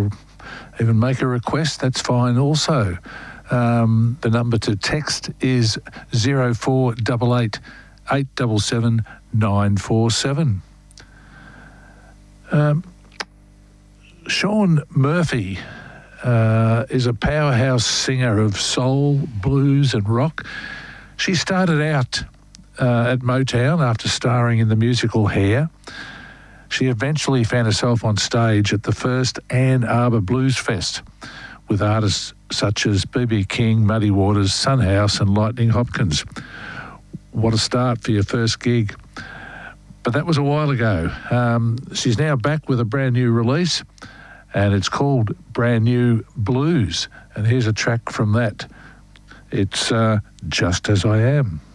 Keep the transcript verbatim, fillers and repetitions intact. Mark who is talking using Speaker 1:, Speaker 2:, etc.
Speaker 1: to even make a request, that's fine also. Um, the number to text is zero four eight eight, eight seven seven, nine four seven. Um, Sean Murphy uh, is a powerhouse singer of soul, blues and rock. She started out uh, at Motown after starring in the musical Hair. She eventually found herself on stage at the first Ann Arbor Blues Fest with artists such as B B King, Muddy Waters, Son House and Lightning Hopkins. What a start for your first gig. But that was a while ago. Um, she's now back with a brand new release, and it's called Brand New Blues. And here's a track from that. It's uh, Just As I Am.